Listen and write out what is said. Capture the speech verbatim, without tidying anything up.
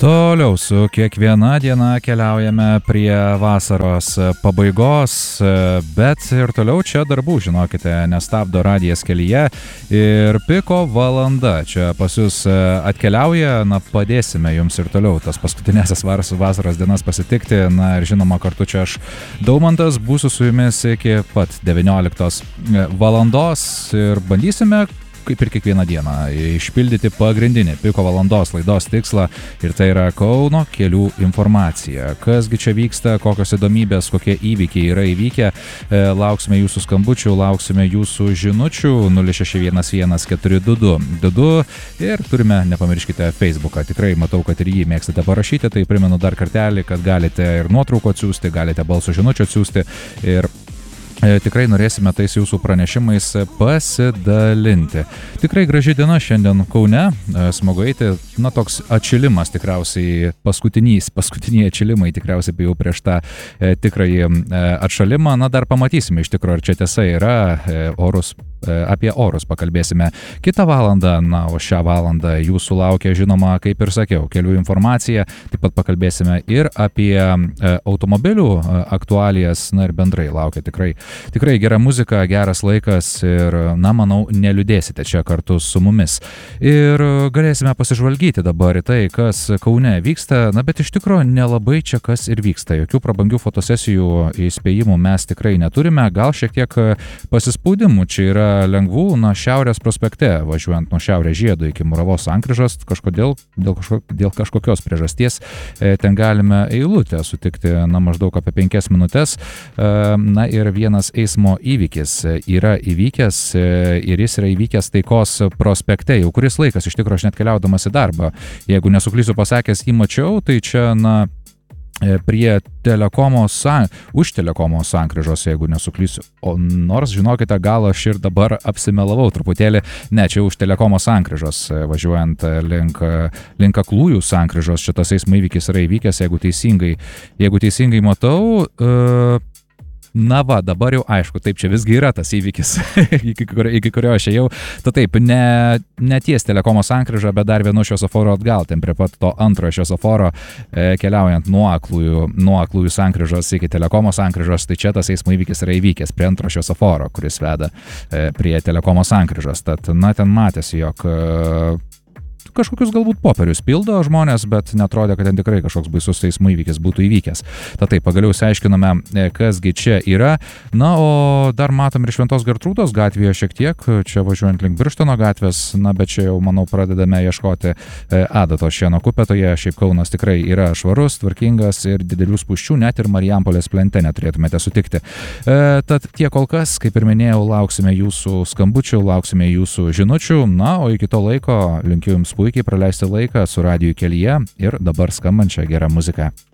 Toliau su kiekviena diena keliaujame prie vasaros pabaigos, bet ir toliau čia darbų, žinokite, nestabdo radijas kelyje ir piko valanda čia pas jūs atkeliauja, na padėsime jums ir toliau tas paskutinėsias vasaros dienas pasitikti, na ir žinoma kartu čia aš Daumantas būsiu su jumis iki pat devynioliktos valandos ir bandysime kaip ir kiekvieną dieną, išpildyti pagrindinį piko valandos laidos tikslą ir tai yra Kauno kelių informacija. Kasgi čia vyksta, kokios įdomybės, kokie įvykiai yra įvykę, lauksime jūsų skambučių, lauksime jūsų žinučių nulis šeši vienas vienas keturi du du du du ir turime, nepamirškite, Facebooką. Tikrai matau, kad ir jį mėgstate parašyti, tai primenu dar kartelį, kad galite ir nuotraukų atsiųsti, galite balso žinučių atsiųsti ir tikrai norėsime tais jūsų pranešimais pasidalinti. Tikrai graži diena šiandien Kaune, smagu eiti, na toks atšilimas tikriausiai, paskutinys, paskutiniai atšilimai tikriausiai jau prieš tą tikrąjį atšalimą, na dar pamatysime iš tikrųjų, ar čia tiesa yra, orus, apie orus pakalbėsime kitą valandą, na o šią valandą jūsų laukia, žinoma, kaip ir sakiau, kelių informacija, taip pat pakalbėsime ir apie automobilių aktualijas, na ir bendrai laukia tikrai Tikrai gera muzika, geras laikas ir, na, manau, neliūdėsite čia kartu su mumis. Ir galėsime pasižvalgyti dabar į tai, kas Kaune vyksta, na, bet iš tikrųjų nelabai čia kas ir vyksta. Jokių prabangių fotosesijų įspėjimų mes tikrai neturime, gal šiek tiek pasispaudimų čia yra lengvų, na, Šiaurės prospekte, važiuojant nuo Šiaurės Žiedo iki Muravos sankryžos, kažkodėl, dėl, kažko, dėl kažkokios priežasties ten galime eilutę sutikti, na, maždaug apie penkias minutės, na, ir vienas eismo įvykis yra įvykęs ir jis yra įvykęs Taikos prospekte. Jau kuris laikas, iš tikrųjų, aš net keliaudamas į darbą, jeigu nesuklysiu pasakęs, jį mačiau, tai čia, na, prie telekomo, už telekomo sankryžos, jeigu nesuklysiu. O nors, žinokite, gal aš ir dabar apsimelavau truputėlį, ne, čia už telekomo sankryžos, važiuojant link, link Aklųjų sankryžos, šitas eismo įvykis yra įvykęs, jeigu teisingai, jeigu teisingai matau, uh, Na va, dabar jau aišku, taip čia visgi yra tas įvykis, iki, kurio, iki kurio aš ėjau. Ta taip, ne, ne ties telekomo sankryžą, bet dar vienu šviesoforo atgal, ten prie pat to antrojo šviesoforo, e, keliaujant nuo aklųjų, nuo aklųjų sankryžos iki telekomo sankryžos, tai čia tas eismo įvykis yra įvykęs prie antro šviesoforo, kuris veda e, prie telekomo sankryžos. Tad, na, ten matėsi, jog e, kažkokius galbūt popierius pildo žmonės, bet netrodė, kad ten tikrai kažkoks baisus eismo įvykis būtų įvykęs. Tad taip, pagaliau išsiaiškiname, kasgi čia yra. Na, o dar matom ir Šventos Gertrūdos gatvėje šiek tiek, čia važiuojant link Birštono gatvės, na, bet čia jau, manau, pradedame ieškoti adatos šieno kupetoje. Šiaip Kaunas tikrai yra švarus, tvarkingas ir didelių spūsčių, net ir Marijampolės plente neturėtumėte sutikti. E, tad tiek kol kas, kaip ir minėjau, lauksime jūsų skambučių, lauksime jūsų žinučių, na, o iki to laiko linkiu jums puikiai praleisti laiką su radiju kelyje ir dabar skambančią gerą muziką.